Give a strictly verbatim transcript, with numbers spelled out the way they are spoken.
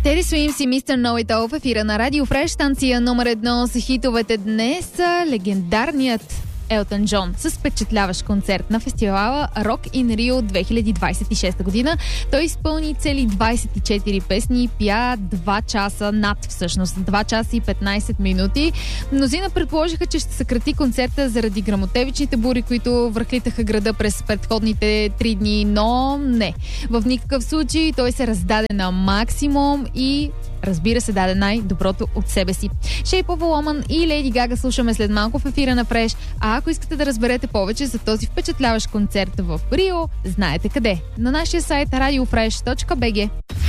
Теди Суимс и мистер Know It All в ефира на Радио Фреш, станция номер едно с хитовете днес. Легендарният Елтън Джон с впечатляващ концерт на фестивала Rock in Rio две хиляди двадесет и шеста година. Той изпълни цели двадесет и четири песни и пя два часа над всъщност, два часа и петнадесет минути. Мнозина предположиха, че ще съкрати концерта заради гръмотевичните бури, които връхлитаха града през предходните три дни, но не. В никакъв случай той се раздаде на максимум и разбира се, даде най-доброто от себе си. Shape of a Woman и Леди Гага слушаме след малко в ефира на Фреш. А ако искате да разберете повече за този впечатляващ концерт в Рио, знаете къде. На нашия сайт радио фреш точка би джи.